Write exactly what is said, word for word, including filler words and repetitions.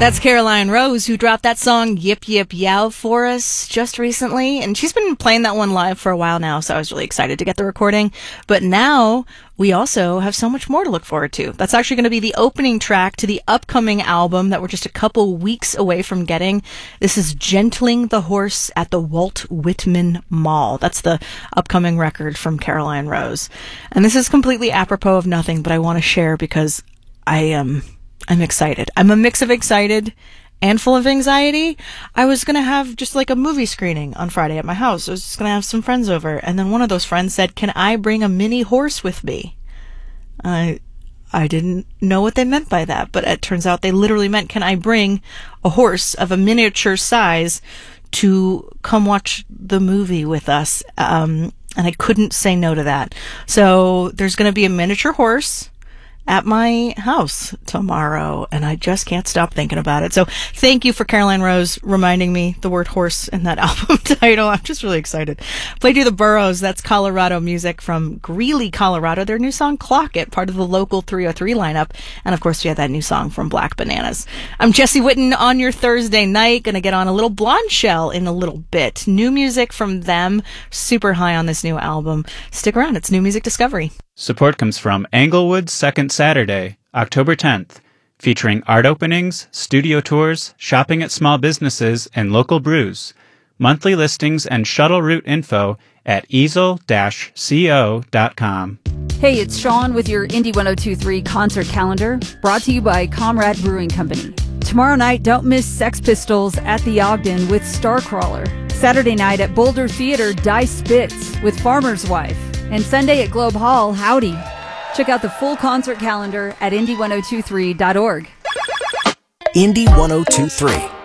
That's Caroline Rose, who dropped that song Yip Yip Yow for us just recently. And she's been playing that one live for a while now, so I was really excited to get the recording. But now we also have so much more to look forward to. That's actually going to be the opening track to the upcoming album that we're just a couple weeks away from getting. This is Gentling the Horse at the Walt Whitman Mall. That's the upcoming record from Caroline Rose. And this is completely apropos of nothing, but I want to share because I am... Um, I'm excited. I'm a mix of excited and full of anxiety. I was going to have just like a movie screening on Friday at my house. I was just going to have some friends over. And then one of those friends said, "Can I bring a mini horse with me?" I, I didn't know what they meant by that, but it turns out they literally meant, can I bring a horse of a miniature size to come watch the movie with us? Um, and I couldn't say no to that. So there's going to be a miniature horse at my house tomorrow, and I just can't stop thinking about it. So thank you for Caroline Rose reminding me the word horse in that album title. I'm just really excited. Played you the Burros. That's Colorado music from Greeley, Colorado. Their new song Clock It, part of the local three oh three lineup. And of course we had that new song from Black Bananas. I'm Jessie Whitten on your Thursday night. Gonna get on a little Blonde Shell in a little bit. New music from them. Super high on this new album. Stick around. It's New Music Discovery. Support comes from Englewood's Second Saturday, October tenth, featuring art openings, studio tours, shopping at small businesses, and local brews. Monthly listings and shuttle route info at easel dash co dot com. Hey, it's Sean with your Indie ten twenty-three concert calendar, brought to you by Comrade Brewing Company. Tomorrow night, don't miss Sex Pistols at the Ogden with Starcrawler. Saturday night at Boulder Theater, Die Spitz with Farmer's Wife. And Sunday at Globe Hall, Howdy. Check out the full concert calendar at indie ten twenty-three dot org. Indie ten twenty-three.